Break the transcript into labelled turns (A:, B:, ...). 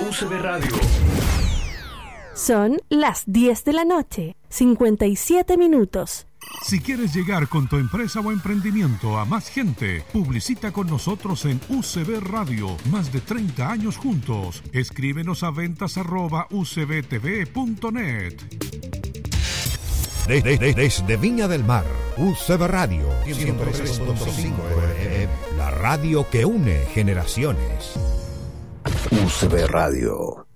A: UCB Radio.
B: Son las 10 de la noche, 57 minutos.
C: Si quieres llegar con tu empresa o emprendimiento a más gente, publicita con nosotros en UCB Radio. Más de 30 años juntos. Escríbenos a ventas@ucbtv.net.
D: Desde Viña del Mar, UCB Radio 103.5 FM, la radio que une generaciones.
A: UCB Radio.